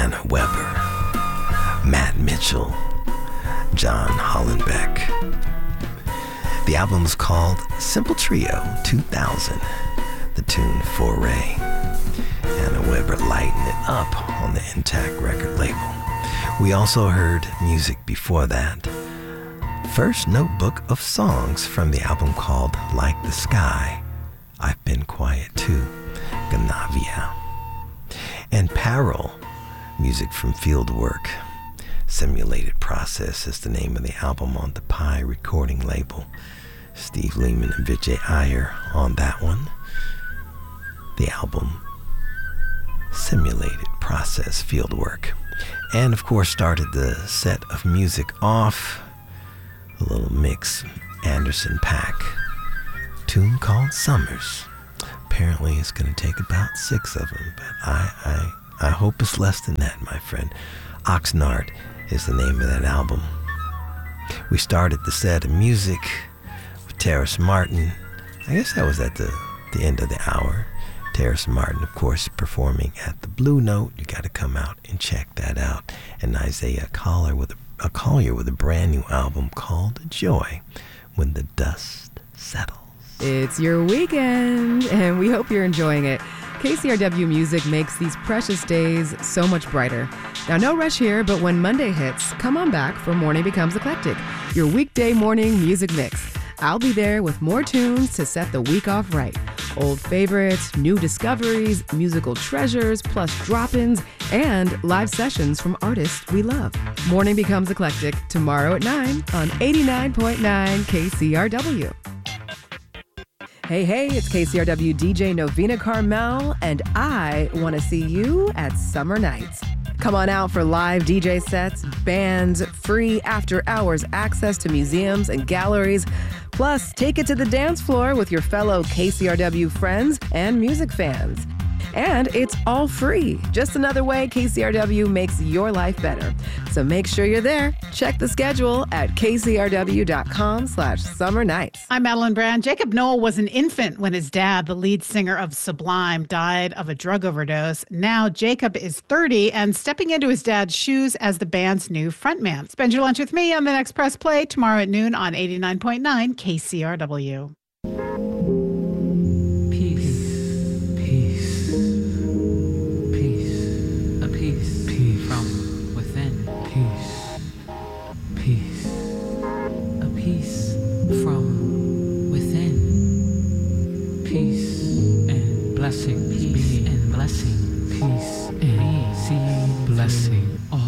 Anna Weber, Matt Mitchell, John Hollenbeck. The album is called Simple Trio 2000, the tune Foray. Anna Weber lighting it up on the Intact record label. We also heard music before that. First Notebook of Songs from the album called Like the Sky, I've Been Quiet Too, Ganavia. And Parallel, music from Fieldwork. Simulated Process is the name of the album on the Pi recording label. Steve Lehman and Vijay Iyer on that one. The album Simulated Process Fieldwork. And of course started the set of music off, a little mix, Anderson .Paak, tune called Summers. Apparently it's going to take about 6 of them, but I hope it's less than that, my friend. Oxnard is the name of that album. We started the set of music with Terrace Martin. I guess that was at the end of the hour. Terrace Martin, of course, performing at the Blue Note. You got to come out and check that out. And Isaiah Collier with a brand new album called Joy, When the Dust Settles. It's your weekend, and we hope you're enjoying it. KCRW Music makes these precious days so much brighter. Now, no rush here, but when Monday hits, come on back for Morning Becomes Eclectic, your weekday morning music mix. I'll be there with more tunes to set the week off right. Old favorites, new discoveries, musical treasures, plus drop-ins, and live sessions from artists we love. Morning Becomes Eclectic, tomorrow at 9 on 89.9 KCRW. Hey, it's KCRW DJ Novena Carmel, and I want to see you at Summer Nights. Come on out for live DJ sets, bands, free after-hours access to museums and galleries. Plus, take it to the dance floor with your fellow KCRW friends and music fans. And it's all free. Just another way KCRW makes your life better. So make sure you're there. Check the schedule at kcrw.com/summer nights. I'm Madeline Brand. Jacob Noel was an infant when his dad, the lead singer of Sublime, died of a drug overdose. Now Jacob is 30 and stepping into his dad's shoes as the band's new frontman. Spend your lunch with me on the next Press Play tomorrow at noon on 89.9 KCRW. Blessing, peace and blessing, peace and blessing.